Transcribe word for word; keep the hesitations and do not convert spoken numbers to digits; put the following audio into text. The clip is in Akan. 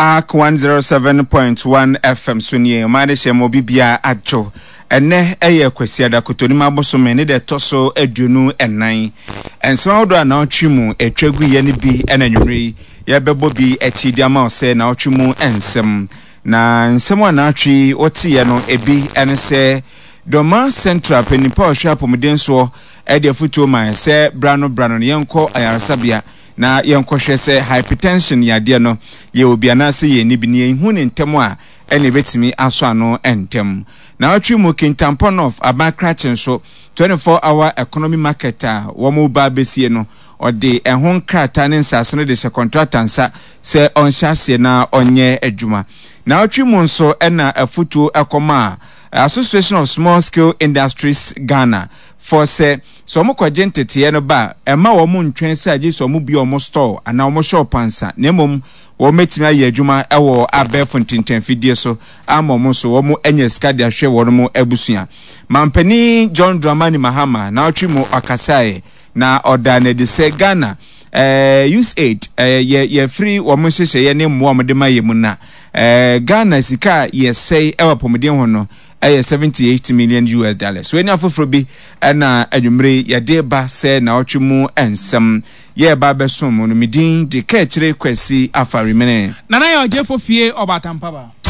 A one oh seven point one F M Sunye Made Shemo Bibia Ajo Ene eye kwesi ada kotoni mabosome ne de toso aduonu enan enso odo na otwimu etwegu ye ne bi enanwumre ye bebo bi echidi ama ose na otwimu ensem na nsem na atwi otiye no ebi ene se Doma Central penipa ohwa pomodenso e de futuo man se brano brano ne yenko ayarsabia na yenkohwe se hypertension yade no ye obiana se ye ni bi ne hu ne ntemo a ene betimi aso ano entem na otwi mu kintampon of Abakra so twenty-four hour economy market a wo mo ba besie no ode ehon krata ne nsase no de se contractor nsa se onhyase na onye adwuma na otwi mu nso ena afutuo ekoma Association of Small Scale Industries Ghana for say so mo kwagentete no ba ema wo mu ntwen se agi so mo bi o mo store ana o mo shop ansa na mom wo metimi aye adwuma ewo abefo ntinten fidie so ama mo so wo mo enya ska de ahwe wo mo abusua mampani John Dramani Mahama na otwi mu akasae na oda na de se Ghana eh uh, use aid eh uh, ye ye free wo mo hyehyɛ ye ne mo mo de maye mu na eh uh, Ghana sika ye sei ewa pomeden ho no eh seventy-eight million U S dollars so eni afoforo bi na adwumre ye de ba se na otwemu ensem ye ba besom no midin de ka kire kwasi afari mene nana ye ojefo fie obatampa ba